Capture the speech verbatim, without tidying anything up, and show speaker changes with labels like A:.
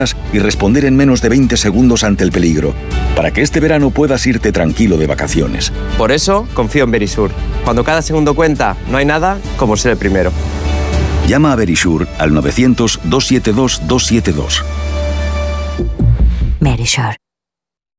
A: y responder en menos de veinte segundos ante el peligro, para que este verano puedas irte tranquilo de vacaciones.
B: Por eso confío en Verisure. Cuando cada segundo cuenta, no hay nada como ser el primero.
A: Llama a Verisure al novecientos, doscientos setenta y dos, doscientos setenta y dos.
C: Verisure.